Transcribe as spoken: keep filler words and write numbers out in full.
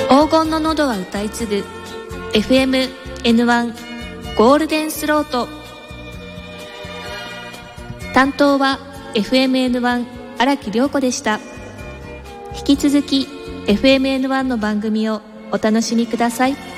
黄金の喉は歌い継ぐ エフエムエヌワン ゴールデンスロート。担当は エフエムエヌワン 荒木涼子でした。引き続き エフエムエヌワン の番組をお楽しみください。